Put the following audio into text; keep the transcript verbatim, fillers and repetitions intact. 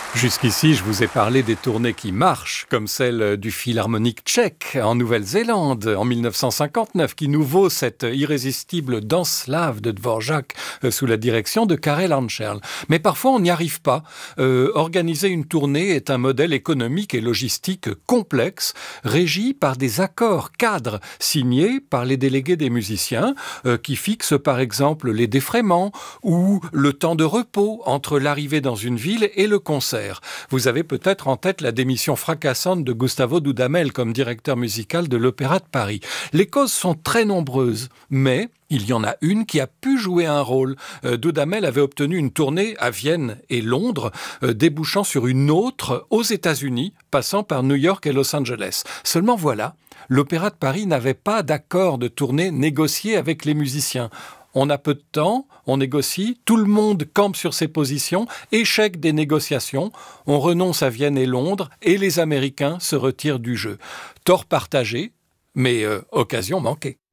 Jusqu'ici, je vous ai parlé des tournées qui marchent, comme celle du Philharmonique tchèque en Nouvelle-Zélande en mille neuf cent cinquante-neuf, qui nous vaut cette irrésistible danse slave de Dvorak euh, sous la direction de Karel Ančerl. Mais parfois, on n'y arrive pas. Euh, organiser une tournée est un modèle économique et logistique complexe, régi par des accords cadres signés par les délégués des musiciens, euh, qui fixent par exemple les défraiements ou le temps de repos entre l'arrivée dans une ville et le concert. Vous avez peut-être en tête la démission fracassante de Gustavo Dudamel comme directeur musical de l'Opéra de Paris. Les causes sont très nombreuses, mais il y en a une qui a pu jouer un rôle. Euh, Dudamel avait obtenu une tournée à Vienne et Londres, euh, débouchant sur une autre aux États-Unis, passant par New York et Los Angeles. Seulement voilà, l'Opéra de Paris n'avait pas d'accord de tournée négocié avec les musiciens. On a peu de temps, on négocie, tout le monde campe sur ses positions, échec des négociations, on renonce à Vienne et Londres et les Américains se retirent du jeu. Tort partagé, mais euh, occasion manquée.